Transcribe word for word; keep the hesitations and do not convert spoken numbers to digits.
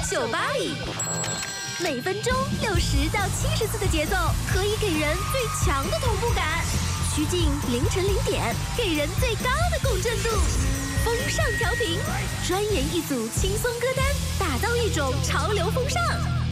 秀吧里，每分钟六十到七十次的节奏，可以给人最强的同步感。趋近凌晨零点，给人最高的共振度。风尚调频，专研一组轻松歌单，打造一种潮流风尚。